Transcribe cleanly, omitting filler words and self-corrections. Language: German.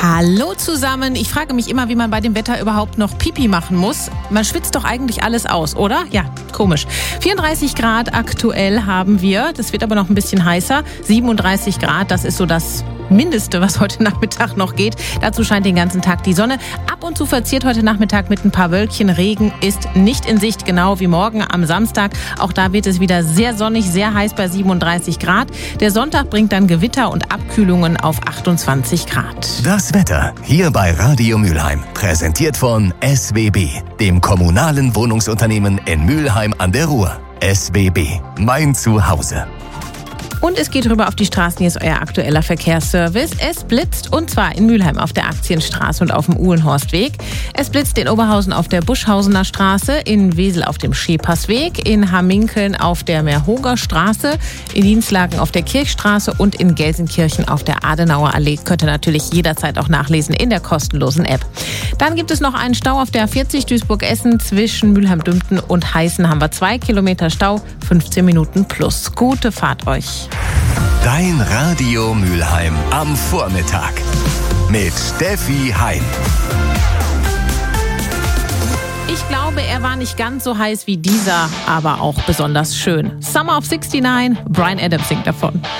Hallo zusammen. Ich frage mich immer, wie man bei dem Wetter überhaupt noch Pipi machen muss. Man schwitzt doch eigentlich alles aus, oder? Ja, komisch. 34 Grad aktuell haben wir. Das wird aber noch ein bisschen heißer. 37 Grad, das ist so das Mindeste, was heute Nachmittag noch geht. Dazu scheint den ganzen Tag die Sonne. Ab und zu verziert heute Nachmittag mit ein paar Wölkchen. Regen ist nicht in Sicht, genau wie morgen am Samstag. Auch da wird es wieder sehr sonnig, sehr heiß bei 37 Grad. Der Sonntag bringt dann Gewitter und Abkühlungen auf 28 Grad. Das Wetter hier bei Radio Mülheim. Präsentiert von SWB, dem kommunalen Wohnungsunternehmen in Mülheim an der Ruhr. SWB, mein Zuhause. Und es geht rüber auf die Straßen. Hier ist euer aktueller Verkehrsservice. Es blitzt, und zwar in Mülheim auf der Aktienstraße und auf dem Uhlenhorstweg. Es blitzt in Oberhausen auf der Buschhausener Straße, in Wesel auf dem Schepersweg, in Hamminkeln auf der Merhoger Straße, in Dienstlagen auf der Kirchstraße und in Gelsenkirchen auf der Adenauer Allee. Könnt ihr natürlich jederzeit auch nachlesen in der kostenlosen App. Dann gibt es noch einen Stau auf der 40 Duisburg-Essen zwischen Mülheim-Dümpten und Heißen. Haben wir 2 Kilometer Stau, 15 Minuten plus. Gute Fahrt euch. Dein Radio Mülheim am Vormittag mit Steffi Hein. Ich glaube, er war nicht ganz so heiß wie dieser, aber auch besonders schön. Summer of 69, Bryan Adams singt davon.